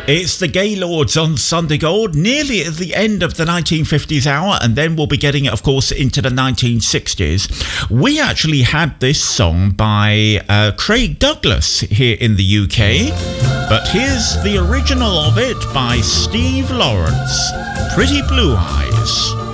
It's the Gaylords on Sunday Gold, nearly at the end of the 1950s hour, and then we'll be getting, of course, into the 1960s. We actually had this song by Craig Douglas here in the UK, but here's the original of it by Steve Lawrence, Pretty Blue Eyes.